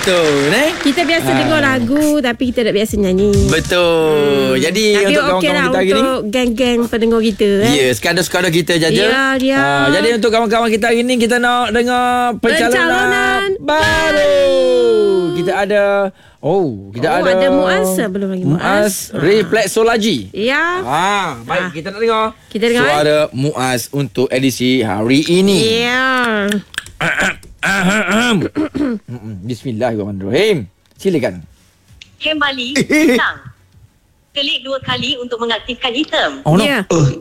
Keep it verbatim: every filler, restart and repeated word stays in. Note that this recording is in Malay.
betul eh. Kita biasa Ha. dengar lagu tapi kita tak biasa nyanyi. Betul. Hmm. Jadi Tapi untuk okey kawan-kawan lah kita hari ni, untuk geng-geng pendengar kita eh. ya, sekadar-sekadar kita jaja. Ya, dia. Ha, jadi untuk kawan-kawan kita hari ni kita nak dengar pencalonan, Pencalonan baru. Kita ada Oh, kita Oh, ada ada Muaz, belum lagi Muaz. Muaz Ha. reflexology. Ya. Ha, baik, Ha. kita nak dengar. Kita dengar, suara Muaz untuk edisi hari ini. Ya. Bismillahirrahmanirrahim. Silakan. Kembali, hilang. Klik dua kali untuk mengaktifkan item. Oh no. Ya. Uh,